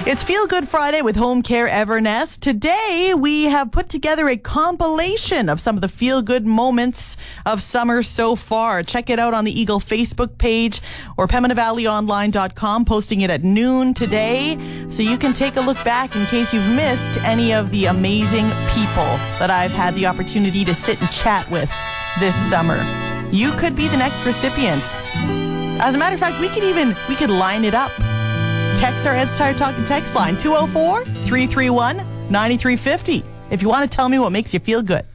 It's Feel Good Friday with Home Care Evernest. Today, we have put together a compilation of some of the feel-good moments of summer so far. Check it out on the Eagle Facebook page or PembinaValleyOnline.com, posting it at noon today, so you can take a look back in case you've missed any of the amazing people that I've had the opportunity to sit and chat with this summer. You could be the next recipient. As a matter of fact, we could line it up. Text our Ed's Tire Talking text line, 204-331-9350, if you want to tell me what makes you feel good.